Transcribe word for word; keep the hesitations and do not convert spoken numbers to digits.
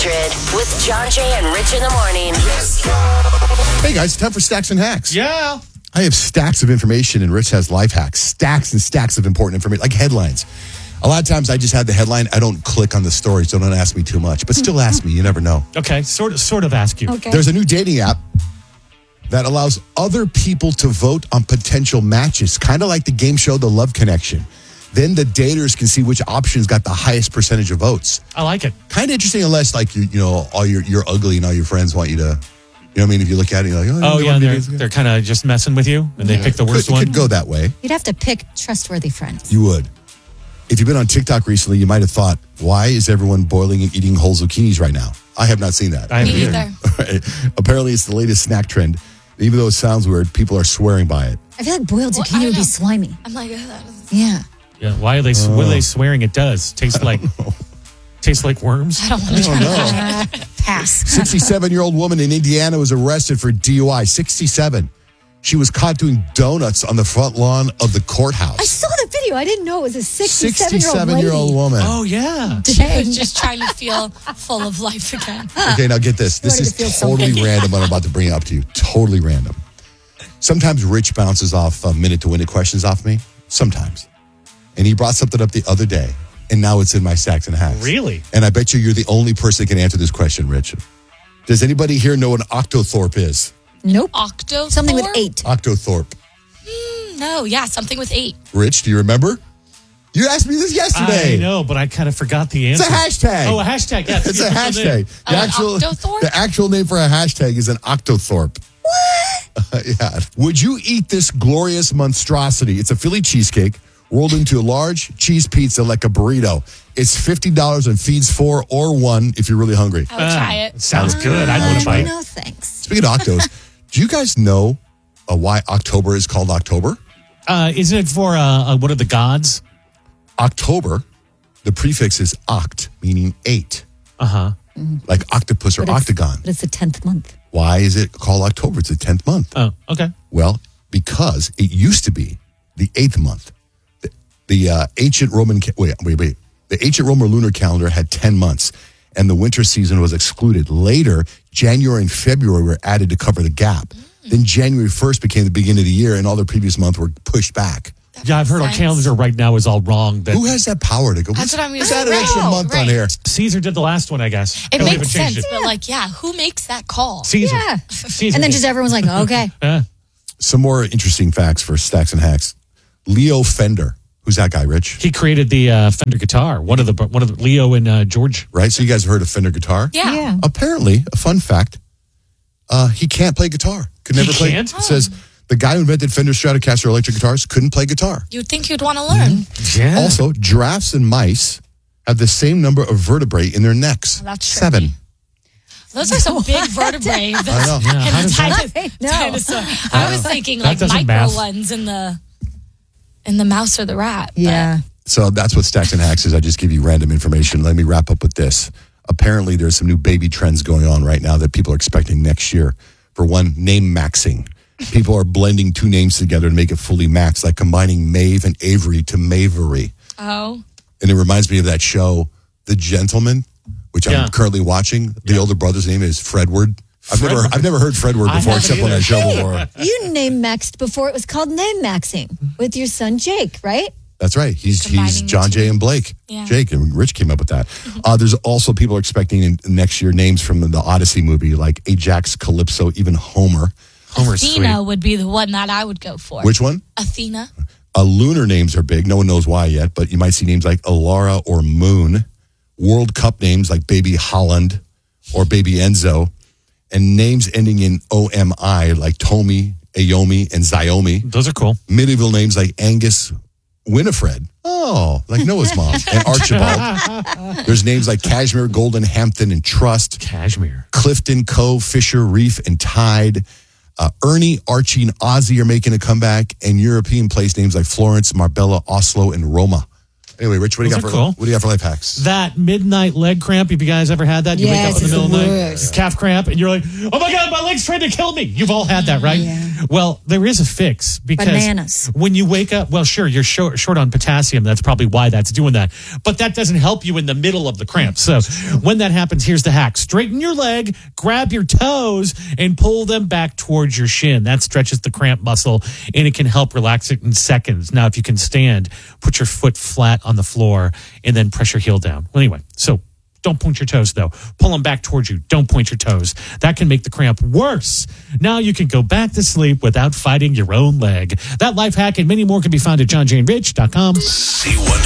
hundred with John Jay and Rich in the morning. Hey guys, time for Stacks and Hacks. Yeah. I have stacks of information and Rich has life hacks. Stacks and stacks of important information, like headlines. A lot of times I just have the headline. I don't click on the story, so don't ask me too much. But still ask me. You never know. Okay, sort of, sort of ask you. Okay. There's a new dating app that allows other people to vote on potential matches, kind of like the game show The Love Connection. Then the daters can see which options got the highest percentage of votes. I like it. Kind of interesting, unless like you, you know, all your you're ugly and all your friends want you to, you know what I mean? If you look at it, you're like, oh, Oh, you yeah, want they're, me to- they're kind of just messing with you, and they pick the worst could, one. It could go that way. You'd have to pick trustworthy friends. You would. If you've been on TikTok recently, you might have thought, why is everyone boiling and eating whole zucchinis right now? I have not seen that. I Me haven't either. Right. Apparently, it's the latest snack trend. Even though it sounds weird, people are swearing by it. I feel like boiled Well, zucchini I would be know. slimy. I'm like, "Ugh, that doesn't- Yeah. Yeah, why are they? What are they swearing it does? Tastes like, tastes like worms. I don't want to try that. Pass. sixty-seven-year-old woman in Indiana was arrested for D U I. sixty-seven. She was caught doing donuts on the front lawn of the I courthouse. saw the video. I didn't know it was a sixty-seven-year-old lady. sixty-seven-year-old woman. Oh yeah. She was just trying to feel full of life again. Okay, now get this. This wanted is to feel totally something. random what I'm about to bring up to you. Totally random. Sometimes Rich bounces off uh, minute to win it questions off me. Sometimes. And he brought something up the other day, and now it's in my Stacks and Hacks. Really? And I bet you you're the only person that can answer this question, Rich. Does anybody here know what an octothorpe is? Nope. Octo. Something with eight. Octothorpe. No, yeah, something with eight. Rich, do you remember? You asked me this yesterday. I know, but I kind of forgot the It's answer. a hashtag. Oh, a hashtag. Yeah, It's a hashtag. The Oh, actual, octothorpe? the actual name for a hashtag is an octothorpe. What? yeah. Would you eat this glorious monstrosity? It's a Philly cheesecake rolled into a large cheese pizza like a burrito. It's fifty dollars and feeds four or one if you're really hungry. I would try it. Sounds good. I'd want to bite. No, thanks. Speaking of octos, do you guys know uh, why October is called October? Uh, isn't it for uh, uh, what are the gods? October, the prefix is oct, meaning eight, Uh huh. like octopus or But it's- octagon. But it's the tenth month. Why is it called October? It's the tenth month. Oh, okay. Well, because it used to be the eighth month. The, the uh, ancient Roman, ca- wait, wait, wait. The ancient Roman lunar calendar had ten months, and the winter season was excluded. Later, January and February were added to cover the gap. Then January first became the beginning of the year, and all the previous months were pushed back. Yeah, I've heard our Sense. calendar right now is all wrong. That Who has that power to go? That's what I'm Let's gonna add an say. extra Right. month on Right. here. Caesar did the last one, I guess. It Don't even makes change sense, it. but like, yeah, who makes that call? Caesar. Yeah. Caesar And then did. just everyone's like, okay. Uh, Some more interesting facts for Stacks and Hacks. Leo Fender. Who's that guy, Rich? he created the uh, Fender guitar. One of the one of the Leo and uh, George. Right? So you guys have heard of Fender guitar? Yeah. Yeah. Apparently, a fun fact, uh, he can't play guitar. Could He never play. can't? It says the guy who invented Fender Stratocaster electric guitars couldn't play guitar. You'd think you'd want to learn. Yeah. Also, giraffes and mice have the same number of vertebrae in their necks. Well, that's Seven. tricky. Those are some big vertebrae. I know. Yeah, how And does the that- tiny- No. dinosaur. I was thinking That like doesn't micro math. ones in the in the mouse or the rat. but- Yeah. So that's what Stacks and Hacks is. I just give you random information. Let me wrap up with this. Apparently, there's some new baby trends going on right now that people are expecting next year. For one, name maxing. People are blending two names together to make it fully maxed, like combining Maeve and Avery to Mavery. Oh. And it reminds me of that show, The Gentleman, which Yeah. I'm currently watching. The older brother's name is Fredward. I've never, Fredward. I've never heard Fredward I before, haven't except on that show Hey, before. you name maxed before it was called name maxing with your son Jake, right? That's right. He's Combining he's the John two. Jay and Blake. Yeah. Jake and Rich came up with that. Uh, there's also people are expecting in, next year names from the Odyssey movie like Ajax, Calypso, even Homer. Homer's Athena sweet. would be the one that I would go for. Which one? Athena. Uh, lunar names are big. No one knows why yet, but you might see names like Alara or Moon. World Cup names like Baby Holland or Baby Enzo. And names ending in O M I like Tomi, Aomi, and Xiaomi. Those are cool. Medieval names like Angus, Winifred. Oh, like Noah's mom. And Archibald. There's names like Cashmere, Golden, Hampton, and Trust. Cashmere. Clifton, Cove, Fisher, Reef, and Tide. Uh, Ernie, Archie, and Ozzy are making a comeback. And European place names like Florence, Marbella, Oslo, and Roma. Anyway, Rich, what do you Those got are for cool. what do you got for life hacks? That midnight leg cramp, have you guys ever had that? You Yes, wake up in the it's middle of the the night, worst. calf cramp, and you're like, oh my God, my leg's trying to kill me. You've all had that, right? Yeah. Well, there is a fix because Bananas. when you wake up, well, sure, you're short, short on potassium. That's probably why that's doing that. But that doesn't help you in the middle of the cramp. So when that happens, here's the hack. Straighten your leg, grab your toes, and pull them back towards your shin. That stretches the cramp muscle, and it can help relax it in seconds. Now, if you can stand, put your foot flat on the floor, and then press your heel down. Well, anyway, so don't point your toes, though. Pull them back towards you. Don't point your toes. That can make the cramp worse. Now you can go back to sleep without fighting your own leg. That life hack and many more can be found at john jay and rich dot com. C one